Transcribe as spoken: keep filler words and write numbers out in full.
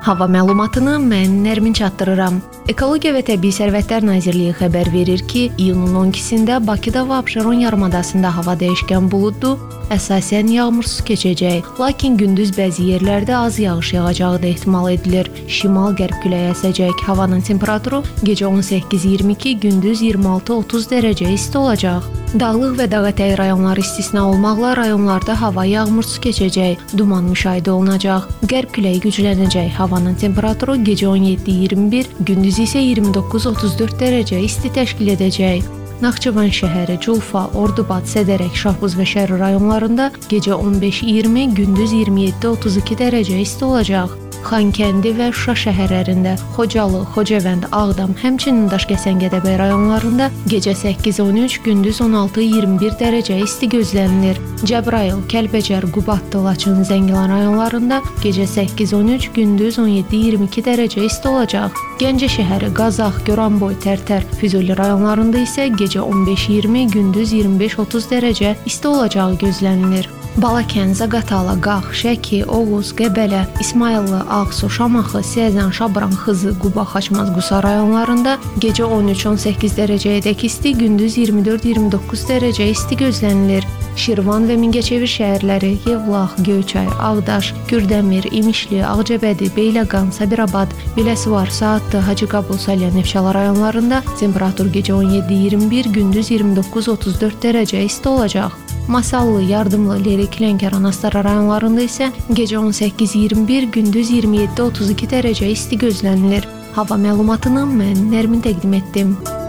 Hava məlumatını mən Nərmin çatdırıram. Ekologiya və Təbii Sərvətlər Nazirliyi xəbər verir ki, iyunun on ikisində Bakıda və Abşeron yarımadasında hava dəyişkən buludlu, əsasən yağmursuz keçəcək, lakin gündüz bəzi yerlərdə az yağış yağacağı da ehtimal edilir. Şimal-qərb küləyi əsəcək. Havanın temperaturu gecə on səkkiz iyirmi iki, gündüz iyirmi altı otuz dərəcə isti olacaq. Dağlıq və dağətəyi rayonlar istisna olmaqla rayonlarda hava yağmursuz keçəcək, duman müşahidə olunacaq. Qərb küləyi güclənəcək. Havanın temperaturu gecə on yeddi iyirmi bir, gündüz isə iyirmi doqquz otuz dörd dərəcə isti təşkil edəcək. Naxçıvan şəhəri, Culfa, Ordubad, Sədərək, Şahbuz və Şərri rayonlarında gecə on beş iyirmi, gündüz iyirmi yeddi otuz iki dərəcə isti olacaq. Xankəndi və Şuşa şəhərlərində, Xocalı, Xocavənd, Ağdam, həmçinin Daşkəsən-Gədəbəy rayonlarında gecə səkkiz on üç, gündüz on altı iyirmi bir dərəcə isti gözlənilir. Cəbrayıl, Kəlbəcər, Qubadlı, Laçın, Zəngilan rayonlarında gecə səkkiz on üç, gündüz on yeddi iyirmi iki dərəcə isti olacaq. Gəncə şəhəri, Qazax, Goranboy, Tərtər, Füzuli rayonlarında isə gecə on beş iyirmi, gündüz iyirmi beş otuz dərəcə isti olacağı gözlənilir. Balakən, Zaqatala, Qax, Şəki, Oğuz, Qəbələ, İsmayıllı, Ağsu, Şamaxı, Siyəzən, Şabran, Xızı, Quba, Xaçmaz, Qusa rayonlarında gecə on üç on səkkiz dərəcəyədək isti, gündüz iyirmi dörd iyirmi doqquz dərəcə isti gözlənilir. Şirvan və Mingəçevir şəhərləri, Yevlax, Göyçay, Ağdaş, Kürdəmir, İmişli, Ağcabədi, Beyləqan, Sabirabad, Biləsuvar, Saatlı, Hacıqabul, Salyan, Neftçala rayonlarında temperatur gecə on yeddi iyirmi bir, gündüz iyirmi doqquz otuz dörd dərəcə isti olacaq. Masallı, Yardımlı, Lerik, Lənkəran, Astara rayonlarında isə gecə on səkkiz iyirmi bir, gündüz iyirmi yeddi otuz iki dərəcə isti gözlənilir. Hava məlumatını mən Nərmin təqdim etdim.